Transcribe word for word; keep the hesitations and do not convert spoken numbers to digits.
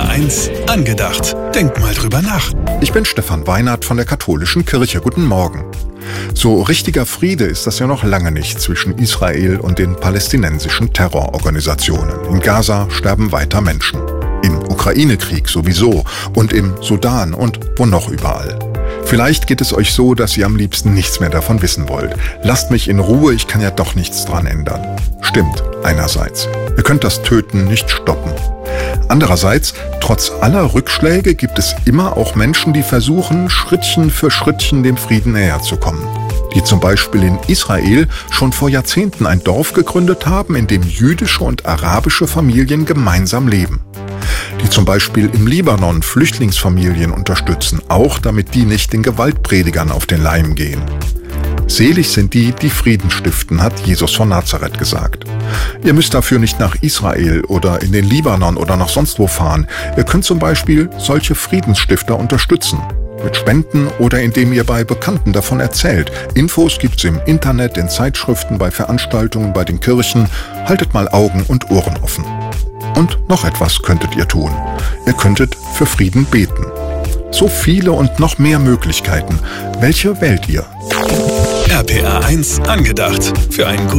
eins angedacht. Denk mal drüber nach. Ich bin Stefan Weinert von der Katholischen Kirche. Guten Morgen. So richtiger Friede ist das ja noch lange nicht zwischen Israel und den palästinensischen Terrororganisationen. In Gaza sterben weiter Menschen. Im Ukraine-Krieg sowieso und im Sudan und wo noch überall. Vielleicht geht es euch so, dass ihr am liebsten nichts mehr davon wissen wollt. Lasst mich in Ruhe, ich kann ja doch nichts dran ändern. Stimmt, einerseits. Ihr könnt das Töten nicht stoppen. Andererseits, trotz aller Rückschläge gibt es immer auch Menschen, die versuchen, Schrittchen für Schrittchen dem Frieden näher zu kommen. Die zum Beispiel in Israel schon vor Jahrzehnten ein Dorf gegründet haben, in dem jüdische und arabische Familien gemeinsam leben. Die zum Beispiel im Libanon Flüchtlingsfamilien unterstützen, auch damit die nicht den Gewaltpredigern auf den Leim gehen. Selig sind die, die Frieden stiften, hat Jesus von Nazareth gesagt. Ihr müsst dafür nicht nach Israel oder in den Libanon oder nach sonst wo fahren. Ihr könnt zum Beispiel solche Friedensstifter unterstützen. Mit Spenden oder indem ihr bei Bekannten davon erzählt. Infos gibt's im Internet, in Zeitschriften, bei Veranstaltungen, bei den Kirchen. Haltet mal Augen und Ohren offen. Und noch etwas könntet ihr tun. Ihr könntet für Frieden beten. So viele und noch mehr Möglichkeiten. Welche wählt ihr? R P R eins angedacht. Für einen guten